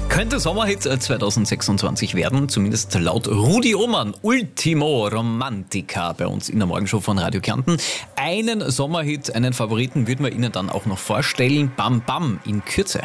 Könnte Sommerhit 2026 werden, zumindest laut Rudi Ullmann. Ultimo Romantica bei uns in der Morgenshow von Radio Kärnten. Einen Sommerhit, einen Favoriten würden wir Ihnen dann auch noch vorstellen. Bam Bam in Kürze.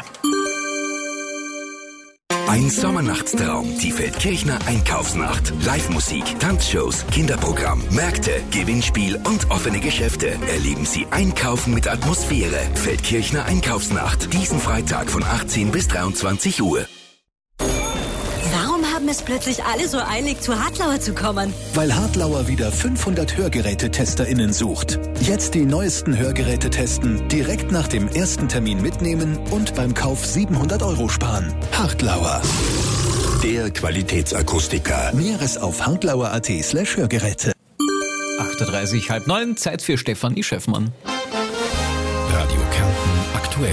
Ein Sommernachtstraum, die Feldkirchner Einkaufsnacht. Live-Musik, Tanzshows, Kinderprogramm, Märkte, Gewinnspiel und offene Geschäfte. Erleben Sie Einkaufen mit Atmosphäre. Feldkirchner Einkaufsnacht. Diesen Freitag von 18 bis 23 Uhr. Warum haben es plötzlich alle so eilig, zu Hartlauer zu kommen? Weil Hartlauer wieder 500 HörgerätetesterInnen sucht. Jetzt die neuesten Hörgeräte testen, direkt nach dem ersten Termin mitnehmen und beim Kauf 700 € sparen. Hartlauer. Der Qualitätsakustiker. Näheres auf hartlauer.at/Hörgeräte. 8:30, 8:30, Zeit für Stefanie Schäffmann. Radio Kärnten aktuell.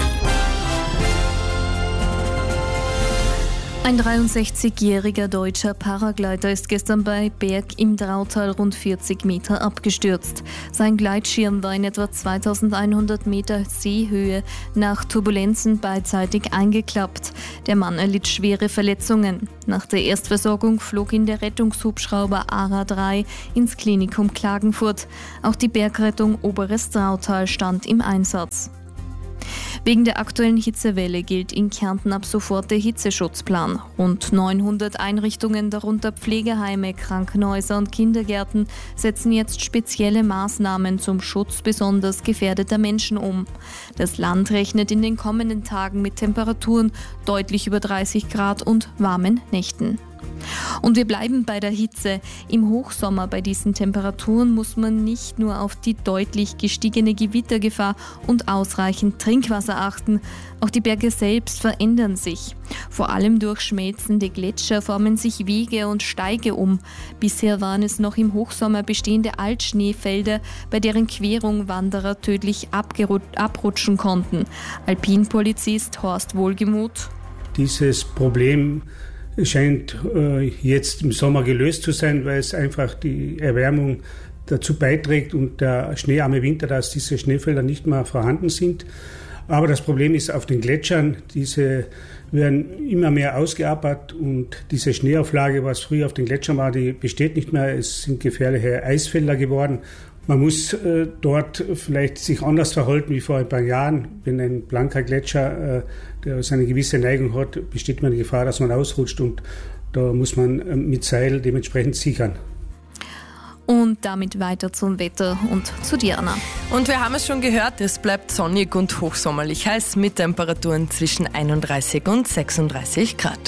Ein 63-jähriger deutscher Paraglider ist gestern bei Berg im Drautal rund 40 Meter abgestürzt. Sein Gleitschirm war in etwa 2100 Meter Seehöhe nach Turbulenzen beidseitig eingeklappt. Der Mann erlitt schwere Verletzungen. Nach der Erstversorgung flog ihn der Rettungshubschrauber ARA 3 ins Klinikum Klagenfurt. Auch die Bergrettung Oberes Drautal stand im Einsatz. Wegen der aktuellen Hitzewelle gilt in Kärnten ab sofort der Hitzeschutzplan. Rund 900 Einrichtungen, darunter Pflegeheime, Krankenhäuser und Kindergärten, setzen jetzt spezielle Maßnahmen zum Schutz besonders gefährdeter Menschen um. Das Land rechnet in den kommenden Tagen mit Temperaturen deutlich über 30 Grad und warmen Nächten. Und wir bleiben bei der Hitze. Im Hochsommer bei diesen Temperaturen muss man nicht nur auf die deutlich gestiegene Gewittergefahr und ausreichend Trinkwasser achten. Auch die Berge selbst verändern sich. Vor allem durch schmelzende Gletscher formen sich Wege und Steige um. Bisher waren es noch im Hochsommer bestehende Altschneefelder, bei deren Querung Wanderer tödlich abrutschen konnten. Alpinpolizist Horst Wohlgemuth. Dieses Problem scheint jetzt im Sommer gelöst zu sein, weil es einfach die Erwärmung dazu beiträgt und der schneearme Winter, dass diese Schneefelder nicht mehr vorhanden sind. Aber das Problem ist auf den Gletschern, diese werden immer mehr ausgearbeitet und diese Schneeauflage, was früher auf den Gletschern war, die besteht nicht mehr. Es sind gefährliche Eisfelder geworden. Man muss dort vielleicht sich anders verhalten wie vor ein paar Jahren. Wenn ein blanker Gletscher, der eine gewisse Neigung hat, besteht immer die Gefahr, dass man ausrutscht und da muss man mit Seil dementsprechend sichern. Und damit weiter zum Wetter und zu Diana. Und wir haben es schon gehört, es bleibt sonnig und hochsommerlich heiß mit Temperaturen zwischen 31 und 36 Grad.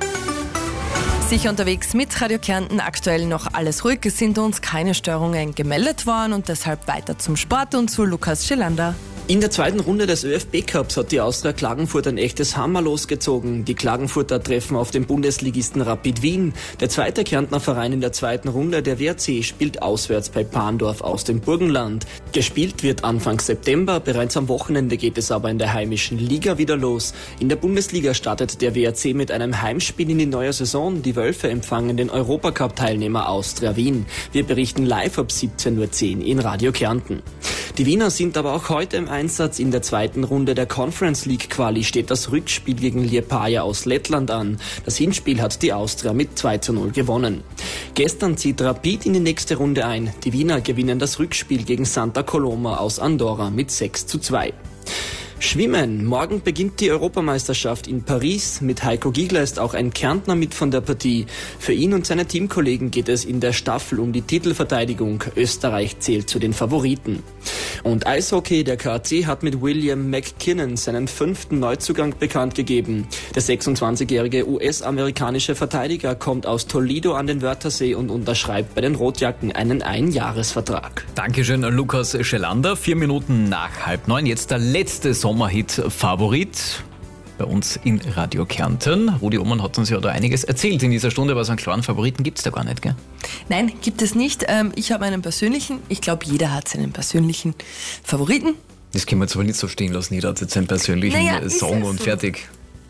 Sicher unterwegs mit Radio Kärnten, aktuell noch alles ruhig. Es sind uns keine Störungen gemeldet worden und deshalb weiter zum Sport und zu Lukas Schelander. In der zweiten Runde des ÖFB-Cups hat die Austria Klagenfurt ein echtes Hammer losgezogen. Die Klagenfurter treffen auf den Bundesligisten Rapid Wien. Der zweite Kärntner Verein in der zweiten Runde, der WRC, spielt auswärts bei Parndorf aus dem Burgenland. Gespielt wird Anfang September, bereits am Wochenende geht es aber in der heimischen Liga wieder los. In der Bundesliga startet der WRC mit einem Heimspiel in die neue Saison. Die Wölfe empfangen den Europacup-Teilnehmer Austria Wien. Wir berichten live ab 17:10 Uhr in Radio Kärnten. Die Wiener sind aber auch heute im Einsatz. In der zweiten Runde der Conference League Quali steht das Rückspiel gegen Liepaja aus Lettland an. Das Hinspiel hat die Austria mit 2:0 gewonnen. Gestern zieht Rapid in die nächste Runde ein. Die Wiener gewinnen das Rückspiel gegen Santa Coloma aus Andorra mit 6:2. Schwimmen. Morgen beginnt die Europameisterschaft in Paris. Mit Heiko Giegler ist auch ein Kärntner mit von der Partie. Für ihn und seine Teamkollegen geht es in der Staffel um die Titelverteidigung. Österreich zählt zu den Favoriten. Und Eishockey, der KAC hat mit William McKinnon seinen 5. Neuzugang bekannt gegeben. Der 26-jährige US-amerikanische Verteidiger kommt aus Toledo an den Wörthersee und unterschreibt bei den Rotjacken einen Einjahresvertrag. Dankeschön, Lukas Schelander. 4 Minuten nach 8:30. Jetzt der letzte Sommerhit-Favorit bei uns in Radio Kärnten. Rudi Ullmann hat uns ja da einiges erzählt in dieser Stunde, aber so einen klaren Favoriten gibt es da gar nicht, gell? Nein, gibt es nicht. Ich habe einen persönlichen. Ich glaube, jeder hat seinen persönlichen Favoriten. Das können wir jetzt aber nicht so stehen lassen. Jeder hat jetzt seinen persönlichen Song und so. Fertig.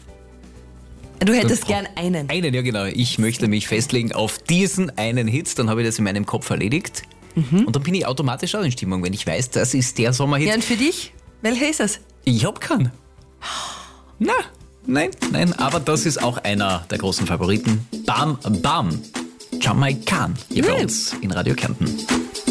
Du hättest gern einen. Einen, ja genau. Ich möchte mich festlegen auf diesen einen Hit, dann habe ich das in meinem Kopf erledigt. Und dann bin ich automatisch auch in Stimmung, wenn ich weiß, das ist der Sommerhit. Ja, und für dich? Welcher ist es? Ich hab keinen. Na, Nein, aber das ist auch einer der großen Favoriten. Bam Bam. Jamaican hier bei uns in Radio Kärnten.